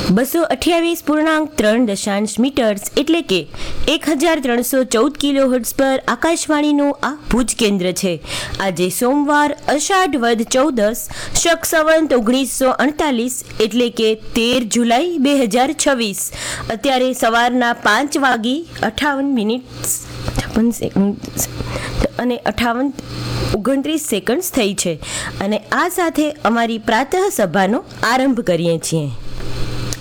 228.3 metres એટલે કે 1314 kilohertz પર આકાશવાણીનું આ ભુજ કેન્દ્ર છે. આજે સોમવાર અષાઢ વદ 14 શક સંવત 1948 એટલે કે 13 જુલાઈ 2026. અત્યારે સવારના 5:58 અને 29 સેકન્ડ થઈ છે અને આ સાથે અમારી પ્રાતઃ સભાનો આરંભ કરીએ છીએ.